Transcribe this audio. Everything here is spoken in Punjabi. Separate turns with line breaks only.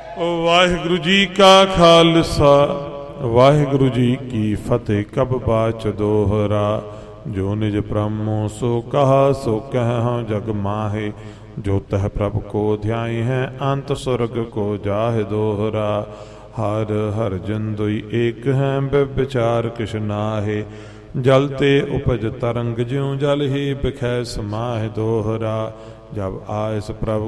ਵਾਹਿਗੁਰੂ ਜੀ ਕਾ ਖਾਲਸਾ ਵਾਹਿਗੁਰੂ ਜੀ ਕੀ ਫਤਿਹ। ਕਬ ਬਾਚ ਦੋਹਰਾ ਜੋ ਨਿਜ ਬ੍ਰਹਮੋ ਸੋ ਕਹਾ ਸੋ ਕਹਿ ਹਉ ਜਗ ਮਾਹੇ। ਜੋ ਤਹ ਪ੍ਰਭ ਕੋ ਧਿਆਈ ਹੈ ਅੰਤ ਸੁਰਗ ਕੋ ਜਾਹਿ ਦੋਹਰਾ। ਹਰ ਹਰ ਜਨ ਦੁਈ ਏਕ ਹੈ ਵਿਚਾਰ ਕਿਛ ਨਾਹੇ। ਜਲ ਤੇ ਉਪਜ ਤਰੰਗ ਜਿਉ ਜਲ ਹੀ ਬਿਖੈ ਸਮਾਹਿ ਦੋਹਰਾ। ਜਬ ਆਇਸ ਪ੍ਰਭ